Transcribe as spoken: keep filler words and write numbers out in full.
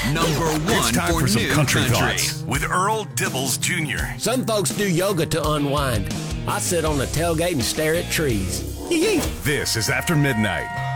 Number one It's time for, for some new country, country. thoughts with Earl Dibbles Junior Some folks do yoga to unwind. I sit on the tailgate and stare at trees. This is After Midnight